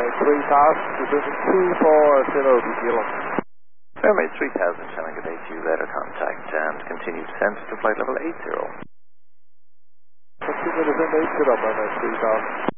3000, descending 24 Kilo Zealand. Mermaid 3000, showing at 82, radar contact, and continue descent to flight level 80. Continue descent 80, Mermaid 3000.